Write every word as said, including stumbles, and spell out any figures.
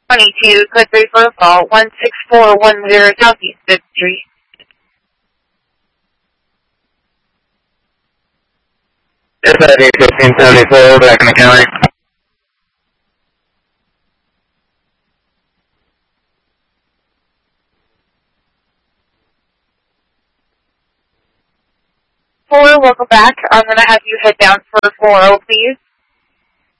twenty-two, code three for a call, one six four one zero Southeast fifth Street. Yes, I D fifteen seventy-four, back in the county. four, welcome back. I'm going to have you head down for four oh, please.